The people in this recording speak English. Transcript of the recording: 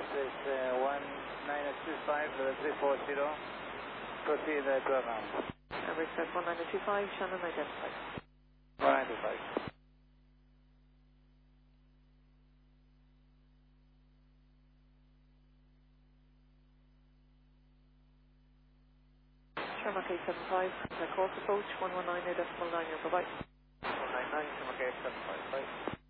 this 1925, 340. Proceed to ground. Everest 1925, Shannon identified. 195. Sherman K75, contact course approach 119.9, bye-bye. 199, Sherman K75, bye.